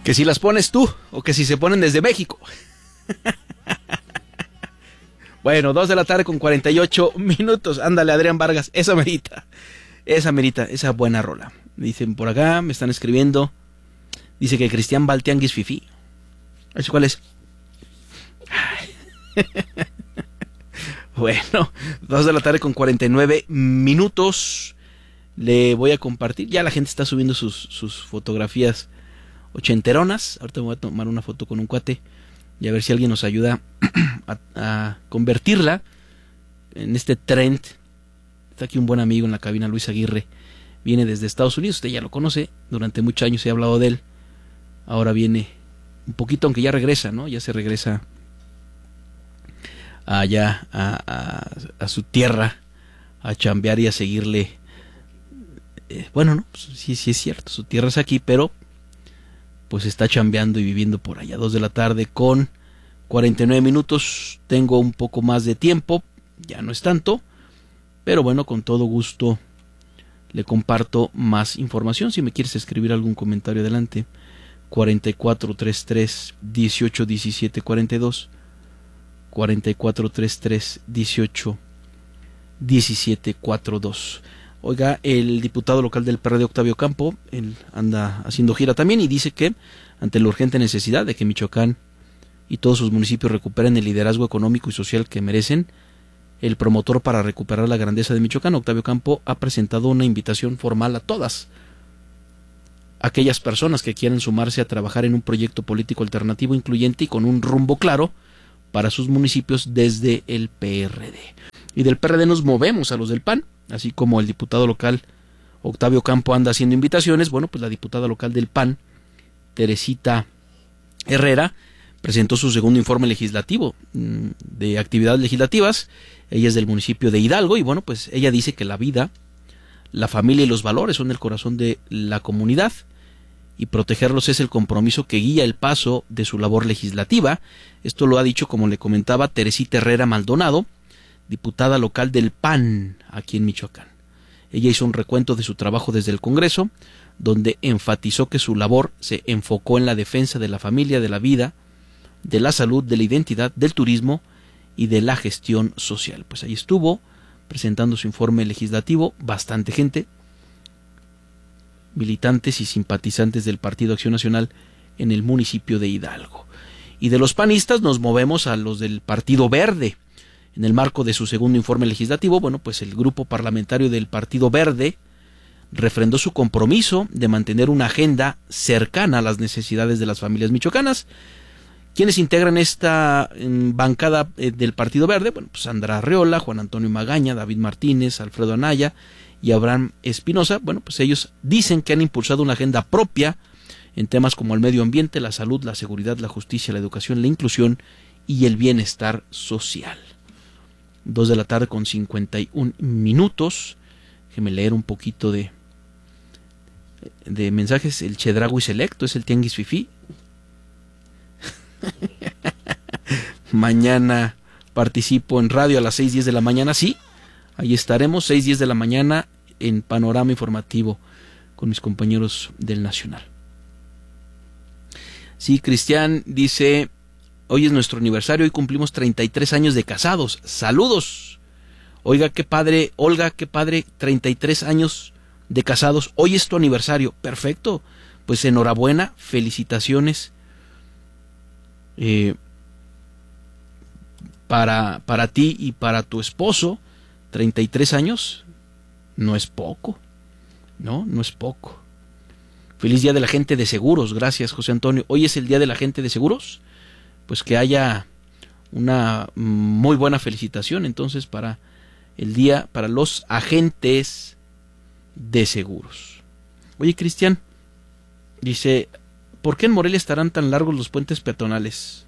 Que si las pones tú o que si se ponen desde México. Bueno, 2 de la tarde con 48 minutos. Ándale, Adrián Vargas, esa merita, esa buena rola. Dicen por acá, me están escribiendo. Dice que Cristian va al tianguis fifí. A ver cuál es. Bueno, 2 de la tarde con 49 minutos. Le voy a compartir. Ya la gente está subiendo sus fotografías ochenteronas. Ahorita me voy a tomar una foto con un cuate y a ver si alguien nos ayuda a convertirla en este trend. Está aquí un buen amigo en la cabina, Luis Aguirre. Viene desde Estados Unidos, usted ya lo conoce. Durante muchos años he hablado de él. Ahora viene un poquito, aunque ya regresa, ¿no? Ya se regresa allá a su tierra a chambear y a seguirle. Bueno, no, pues sí es cierto, su tierra es aquí, pero pues está chambeando y viviendo por allá. 2 de la tarde con 49 minutos. Tengo un poco más de tiempo, ya no es tanto, pero bueno, con todo gusto le comparto más información. Si me quieres escribir algún comentario, adelante. 4433 18 17 42 4433 18 17 42. Oiga, el diputado local del PRD, Octavio Campo, él anda haciendo gira también y dice que ante la urgente necesidad de que Michoacán y todos sus municipios recuperen el liderazgo económico y social que merecen, el promotor para recuperar la grandeza de Michoacán, Octavio Campo, ha presentado una invitación formal a todas aquellas personas que quieran sumarse a trabajar en un proyecto político alternativo, incluyente y con un rumbo claro para sus municipios desde el PRD. Y del PRD nos movemos a los del PAN, así como el diputado local Octavio Campo anda haciendo invitaciones. Bueno, pues la diputada local del PAN, Teresita Herrera, presentó su segundo informe legislativo de actividades legislativas. Ella es del municipio de Hidalgo y bueno, pues ella dice que la vida, la familia y los valores son el corazón de la comunidad y protegerlos es el compromiso que guía el paso de su labor legislativa. Esto lo ha dicho, como le comentaba, Teresita Herrera Maldonado, diputada local del PAN aquí en Michoacán. Ella hizo un recuento de su trabajo desde el Congreso, donde enfatizó que su labor se enfocó en la defensa de la familia, de la vida, de la salud, de la identidad, del turismo y de la gestión social. Pues ahí estuvo presentando su informe legislativo, bastante gente, militantes y simpatizantes del Partido Acción Nacional en el municipio de Hidalgo. Y de los panistas nos movemos a los del Partido Verde. En el marco de su segundo informe legislativo, bueno, pues el grupo parlamentario del Partido Verde refrendó su compromiso de mantener una agenda cercana a las necesidades de las familias michoacanas. ¿Quiénes integran esta bancada del Partido Verde? Bueno, pues Sandra Arreola, Juan Antonio Magaña, David Martínez, Alfredo Anaya y Abraham Espinosa. Bueno, pues ellos dicen que han impulsado una agenda propia en temas como el medio ambiente, la salud, la seguridad, la justicia, la educación, la inclusión y el bienestar social. 2 de la tarde con 51 minutos. Déjeme leer un poquito de mensajes. El Chedraui Selecto es el tianguis fifí. Mañana participo en radio a las 6:10 de la mañana. Sí, ahí estaremos 6:10 de la mañana en Panorama Informativo con mis compañeros del Nacional. Sí, Cristian dice: hoy es nuestro aniversario y cumplimos 33 años de casados. ¡Saludos! Oiga, qué padre, Olga, qué padre, 33 años de casados. Hoy es tu aniversario. Perfecto. Pues enhorabuena, felicitaciones. Para ti y para tu esposo, 33 años no es poco. No es poco. Feliz Día de la Gente de Seguros. Gracias, José Antonio. Hoy es el Día de la Gente de Seguros. Pues que haya una muy buena felicitación entonces para el día, para los agentes de seguros. Oye, Cristian, dice: ¿por qué en Morelia estarán tan largos los puentes peatonales?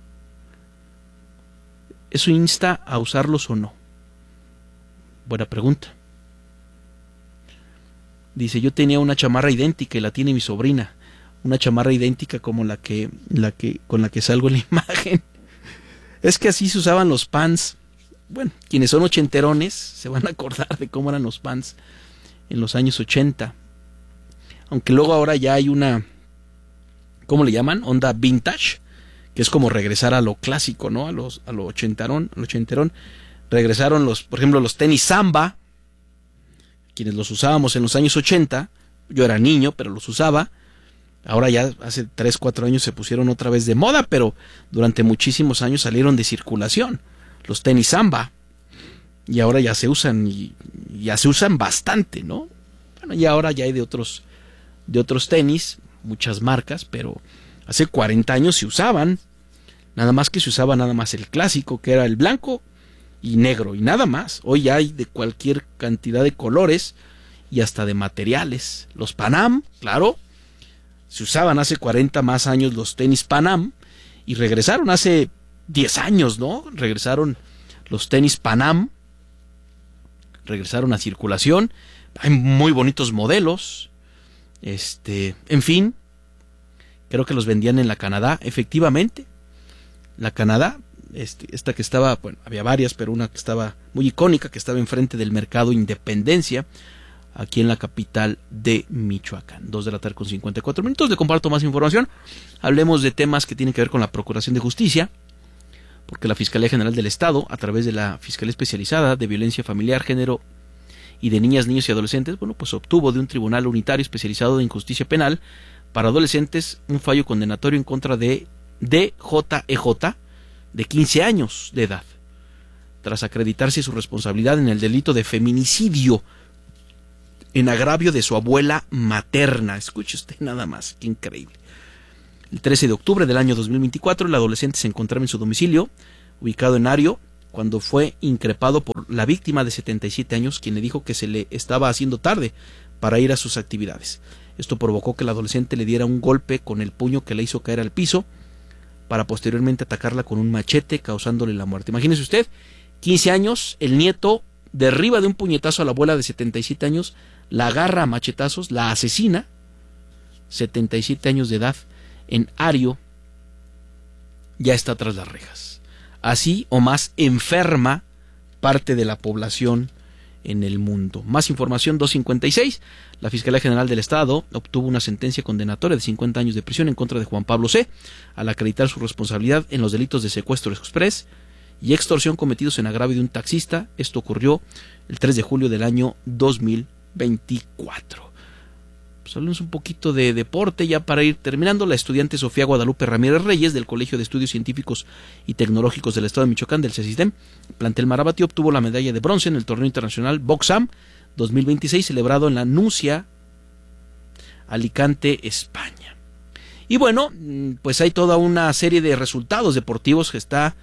¿Eso insta a usarlos o no? Buena pregunta. Dice: yo tenía una chamarra idéntica y la tiene mi sobrina. Una chamarra idéntica como con la que salgo en la imagen. Es que así se usaban los pants. Bueno, quienes son ochenterones se van a acordar de cómo eran los pants en los años 80. Aunque luego ahora ya hay una ¿cómo le llaman? Onda vintage, que es como regresar a lo clásico, ¿no? A lo ochenterón. Regresaron por ejemplo, los tenis Samba, quienes los usábamos en los años 80. Yo era niño, pero los usaba. Ahora ya hace 3, 4 años se pusieron otra vez de moda, pero durante muchísimos años salieron de circulación los tenis Samba. Y ahora ya se usan, y ya se usan bastante, ¿no? Bueno, y ahora ya hay de otros tenis, muchas marcas, pero hace 40 años se usaban. Nada más que se usaba nada más el clásico, que era el blanco y negro, y nada más. Hoy ya hay de cualquier cantidad de colores y hasta de materiales. Los Panam, claro, se usaban hace 40 más años los tenis Panam, y regresaron hace 10 años, ¿no? Regresaron los tenis Panam, regresaron a circulación. Hay muy bonitos modelos. En fin, creo que los vendían en la Canadá, efectivamente. La Canadá, esta que estaba, bueno, había varias, pero una que estaba muy icónica, que estaba enfrente del Mercado Independencia, aquí en la capital de Michoacán. 2:54 p.m. Le comparto más información. Hablemos de temas que tienen que ver con la Procuración de Justicia, porque la Fiscalía General del Estado, a través de la Fiscalía Especializada de Violencia Familiar, Género y de Niñas, Niños y Adolescentes, bueno, pues obtuvo de un tribunal unitario especializado en justicia penal para adolescentes un fallo condenatorio en contra de DJEJ, de 15 años de edad, tras acreditarse su responsabilidad en el delito de feminicidio en agravio de su abuela materna. Escuche usted nada más, qué increíble. El 13 de octubre del año 2024, el adolescente se encontraba en su domicilio, ubicado en Ario, cuando fue increpado por la víctima de 77 años, quien le dijo que se le estaba haciendo tarde para ir a sus actividades. Esto provocó que el adolescente le diera un golpe con el puño que le hizo caer al piso, para posteriormente atacarla con un machete, causándole la muerte. Imagínese usted, 15 años, el nieto derriba de un puñetazo a la abuela de 77 años, la agarra a machetazos, la asesina, 77 años de edad, en Ario, ya está tras las rejas. Así o más enferma parte de la población en el mundo. Más información, 2:56. La Fiscalía General del Estado obtuvo una sentencia condenatoria de 50 años de prisión en contra de Juan Pablo C., al acreditar su responsabilidad en los delitos de secuestro exprés y extorsión cometidos en agravio de un taxista. Esto ocurrió el 3 de julio del año 2024. Pues hablemos un poquito de deporte ya para ir terminando. La estudiante Sofía Guadalupe Ramírez Reyes, del Colegio de Estudios Científicos y Tecnológicos del Estado de Michoacán, del CECISTEM, plantel Marabati, obtuvo la medalla de bronce en el torneo internacional Boxam 2026, celebrado en la Nucia, Alicante, España. Y bueno, pues hay toda una serie de resultados deportivos que está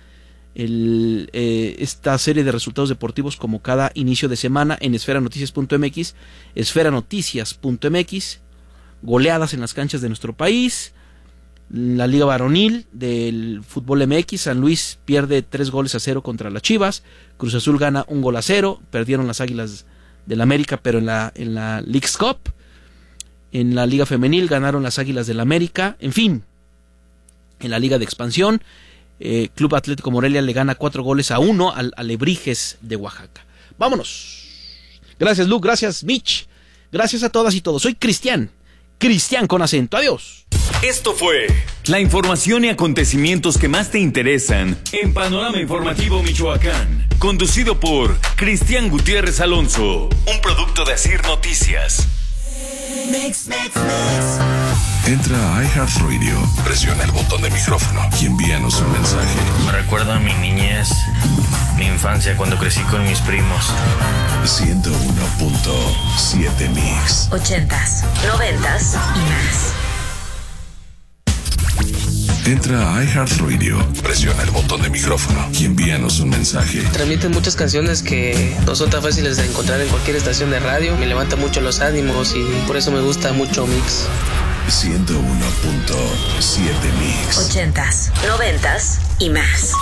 esta serie de resultados deportivos como cada inicio de semana en esferanoticias.mx, esferanoticias.mx, goleadas en las canchas de nuestro país. La Liga Varonil del Fútbol MX, San Luis pierde 3-0 contra las Chivas, Cruz Azul gana 1-0, perdieron las Águilas del América, pero en la Leagues Cup. En la Liga Femenil ganaron las Águilas del América. En fin, en la Liga de Expansión, Club Atlético Morelia le gana 4-1 al Alebrijes de Oaxaca. Vámonos. Gracias, Luke. Gracias, Mitch. Gracias a todas y todos. Soy Cristian con acento. Adiós. Esto fue la información y acontecimientos que más te interesan en Panorama Informativo Michoacán, conducido por Cristian Gutiérrez Alonso, un producto de Asir Noticias. Mix. Entra a iHeartRadio, presiona el botón de micrófono y envíanos un mensaje. Me recuerda a mi niñez, mi infancia cuando crecí con mis primos. 101.7 Mix. 80s, 90s y más. Entra a iHeartRadio, presiona el botón de micrófono y envíanos un mensaje. Transmiten muchas canciones que no son tan fáciles de encontrar en cualquier estación de radio. Me levanta mucho los ánimos y por eso me gusta mucho Mix. 101.7 Mix. 80s, 90s y más.